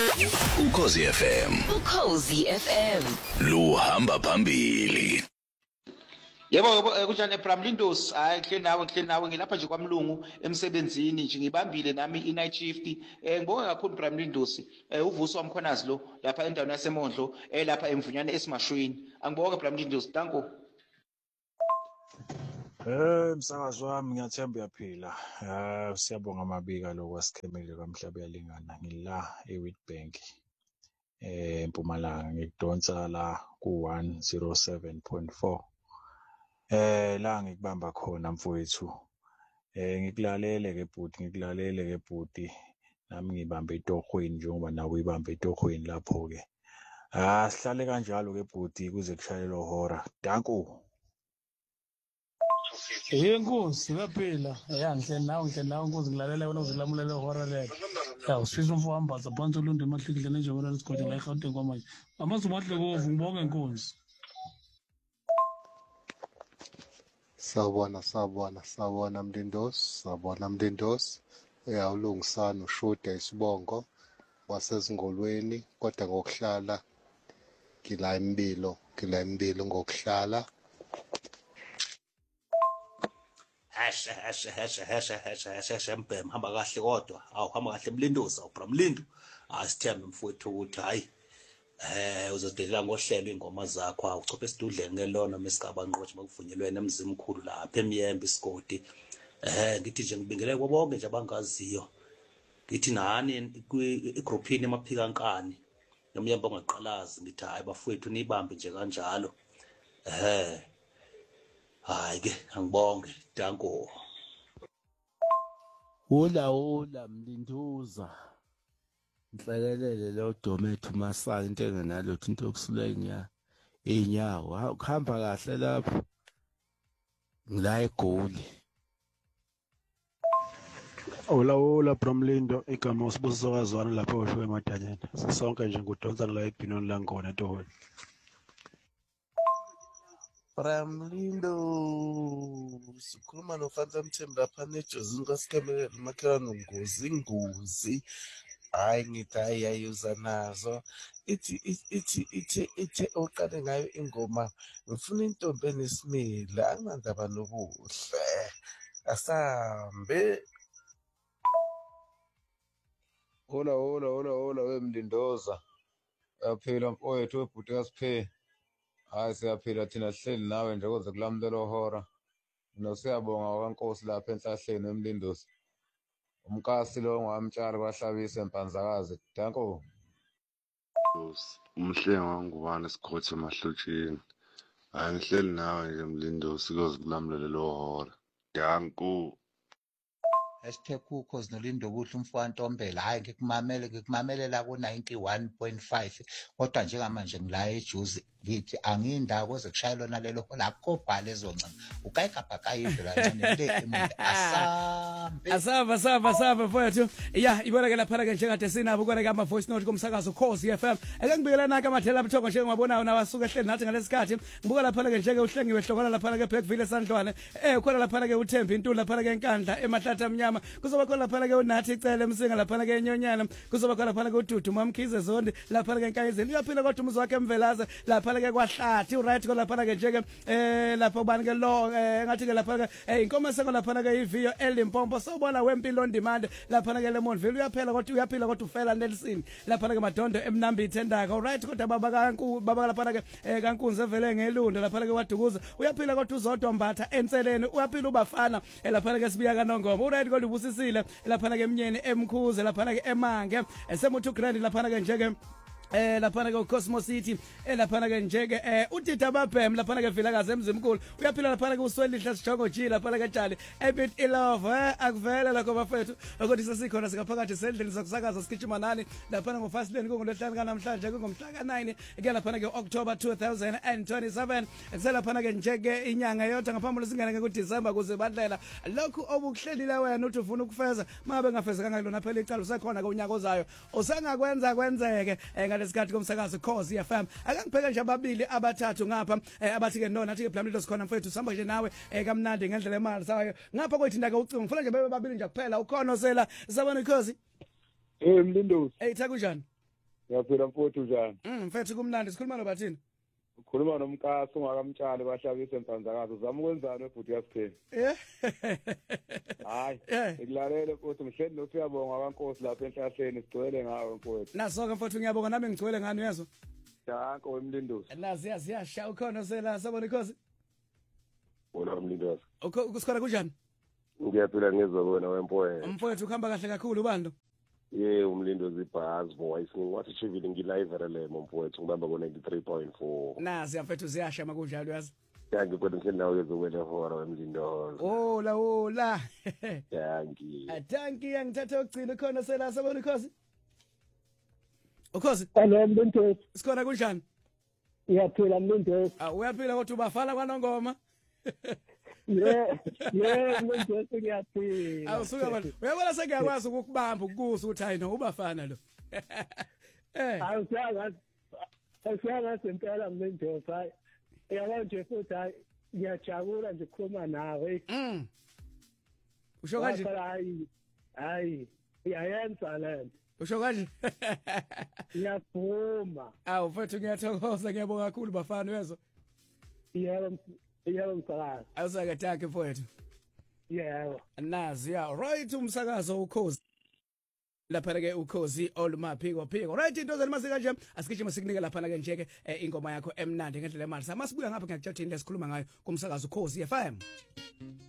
Ukhozi FM. Ukhozi FM. Luhamba phambili. Yebo kunjani Bramlindos? Hayi kuhle nawe ngilapha nje kwaMlungu emsebenzini nje ngibambile nami i-night shift. Ngibonga kakhulu Bramlindos. Uvuso wamkhonazi lo lapha endaweni yaseMondlo lapha emvunyane esimashweni. Angibonga Bramlindos. Danko. Msakazi wami ngiyathemba uyaphila. Siyabonga amabika lo kwasikhemile kwaMhlaba yalingana ngila eWitbank. Mpumalanga ngikudonsa la ku 107.4. La ngikubamba khona mfowethu. Ngikulalele ke bhuti. Nami ngibambe itohweni njengoba nawe uyibambe itohweni lapho ke. Sihlale kanjalo ke bhuti kuze kushayelwe ihora. Danko. Nkosi ngaphela ngihle nawe nkosi ngilalela wena uzilamulela ihora lelo usifisa umfowambaza phansi olundi emahlikileni njengoba lesigodi la eGauteng kwamanje amazi umahle kovu ngibonge nkosi. Sawubona Mlindosi uyawulungisana ushuda isibongo wasezingolweni kodwa ngokuhlala ngila impilo ngokuhlala hasha mbhem hamba kahle kodwa awuhamba kahle Mlindosi awuBramlindo asithembe mfowethu ukuthi hayi uzodelela ngohlelo ingoma zakho awuchophe esidudleni ngelona mesigaba nqotshe makuvunyelwene emzimkhulu lapha eMyembe isigodi ngithi nje ngibingelele bonke nje abangaziyo ngithi nani igroupini emaphikankani nomyembe ongaqalazi ngithi hayi bafowethu nibambe nje kanjalo hayi ke angibonge Danko. Ula Mlinduza Nhlekelele lo Domethu Masala into engenalutho into yokusula inyawo ukuhamba kahle lapho ngila eGoli. Ola Bramlindo igama usibusiso kazwana lapho osho emadanyeni. Sisonke nje ngudonsa la ebhinoni la ngona entohweni. Bramlindo sikhuluma noFanta Mthembu lapha nejozini kwaSikemele makhelana ngozi hayi ngithi ayayuza nazo ithi oqale ngayo ingoma ngifuna intombi enesimila angandaba nobuhle asambe. Hola wemlindoza yaphila mfowethu webhuti kaSiphe. Hayi siyaphila thina sihleli nawe nje kuze kulamulela ihora. Nosiyabonga kaNkosi lapha enhlahleni eMlindosi. Umkasi lo ngwamtshali kwahlabisa empanzakazi. Danko. umhlengi wangubani esikhothe emahlotsheni hayi ngihleli nawe nje Mlindosi kuze kulamulela lo hora. Danko. #ukhozi nolindo kuhle umfowant'Ombela hayi ngikumamele la ku 91.5 kodwa njengamanje ngila eJuzi ngithi angiyindawo koze kushayelwe nalelo hola akobhala ezoncinga ukayikabhakayive kancane le emude asamba mfowethu ibona ke lapha ke njengade sinabo ukona ke ama voice note komsakazo Ukhozi FM ngibikela naka amathela abuthongo nje ngibona nawasuka ehleli nathi ngalesikhathi ngibuka lapha ke njenge uhlengiwe hlokana lapha ke Blackville eSandlwane khona lapha ke uThembi Ntuli lapha ke eNkandla eMahlatha Mnyama kuzoba khona lapha ke uNathi Icele Msinga lapha ke eNyonyana kuzoba khona lapha ke uDudu Mamkhize Zondi lapha ke eNkayizeni uyaphila kodwa umuzi wakhe eMvelaza lapha ke kwaHlathi uright ko lapha ke njeke lapha ubani ke lo ngathi ke lapha ke inkomo seko lapha ke iviyo eLimpopo sobona wempilo on demand lapha ke leMontville uyaphila kodwa ufela Nelson lapha ke Madondo eMnambithi endaka alright kodwa baba lapha ke kaNkunzi evele ngelunda lapha ke waDukuza uyaphila kodwa uzodwa Mbatha enseleni uyaphila ubafana lapha ke sibiya kaNongoma alright kodwa ubusisile lapha ke Emnyeni eMkhuze lapha ke eMange esemuthi grand lapha ke njeke lapha ke uCosmos City lapha ke njeke uTita Babhem lapha ke Vilakazi emzimkhulu uyaphila lapha ke uSwelihle Sijongo G lapha ke Tjali ebit ilove akuvela lakho bafethu ukuthi sesikhona sikaphakathi sendlini sokusakaza sigijima nani lapha ngoFastlane kungoLwesihlanu kanamhlanje kungomhla ka9 ke lapha ke October 2027 kuselapha ke njeke inyanga yodwa ngaphambili singene ke kuDecember kuze badlela lokhu obukuhlelile wena uthi ufuna ukufeza mabe ngafezekanga lona phela icala usekhona ke unyaka ozayo usengakwenza kwenzeke lesikhathi komsakazo Ukhozi FM akangipheke nje ababili abathathu ngapha abathi ke nona athi ke Blamlindo sikhona mfethu sihamba nje nawe kamnandi ngendlela emali sayo ngapha kwethinda ke ucingo ngifuna nje bebe babili nje kuphela ukhona osela sabona Ukhozi Mlindosi Tha kunjani Ngiyaphila mfowethu njani? Mfethu kumnandi sikhuluma nobathini? Ukhuluma nomkasi ungakamtshali bahlabisa empanzakazi uzama ukwenzani webhuti yasiphela. Hayi, ngikulalele mfowethu ngihleli nokuthi uyabonga kaNkosi lapha enhlahleni sigcwele ngawe mfowethu. Nasoke mfethu ngiyabonga nami ngigcwele ngani uyezwa? Danke wemlindosi. Nazi ziyasha ukhona sela sabona inkosi. Wona umlindosi. Ukusikhola kunjani? Ngiyaphila ngezwe wena wempoyo. Mfowethu ukuhamba kahle kakhulu bando. Umlindosi ibhasi voice ngwathi chivile ngilive relemo mfowethu ngibamba ko 93.4. Nazi mfethu ziyasha makunjalo yazi. Yangi kodwa ngisendawo yezokwele hora wemlindosi. Ola. Yangi. Atanki yangithatha ukugcina khona sela sabona inkosi. Ukhosi. Hello mlindosi. Sikhona kunjani? Uyaphila mlindosi. Uyaphila kodwa ubafana kwanongoma. Mlindosi ngiyaphila. Awusuka bani. Uyabona sengiyakwazi ukukubamba ukukuza ukuthi hayi no ubafana lo. Awusaga sempela mlindosi hayi. Uyabona nje futhi hayi ngiyajabula nje ukukhuluma nawe. Usho kanje? Hayi. Uyayenza lento. Usho kanje? Ngiyavuma. Mfethu ngiyathokoza ngiyabonga kakhulu bafana uyezwa? Yebo msakazi. Awusake tanke mfowethu. Yebo. Nazi right umsakazo ukhozi. Lapha ke ukhozi olumaphiko. Right into zalima kanje asikishima sikunika lapha ke nje ke ingoma yakho emnandi ngendlela emali. Samasibuya ngapha ngiyakutshela ukuthi lesikhuluma ngayo kumsakazo ukhozi FM.